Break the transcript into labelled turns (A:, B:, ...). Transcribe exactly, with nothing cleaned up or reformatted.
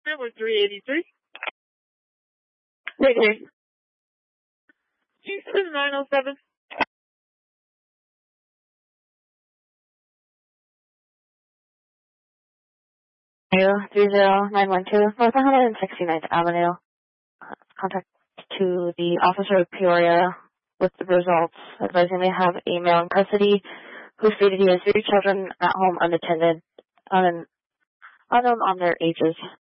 A: Number three eighty-three.
B: Right here.
A: Houston nine oh seven.
B: three zero nine one two North one hundred sixty-ninth Avenue. Uh, contact to the officer of Peoria with the results, advising they have a male in custody who stated he has three children at home unattended, un- unknown on their ages.